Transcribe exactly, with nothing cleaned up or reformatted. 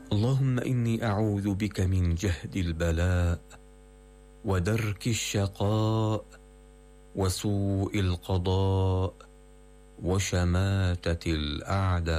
اللهم إني أعوذ بك من جهد البلاء ودرك الشقاء وسوء القضاء وشماتة الأعداء.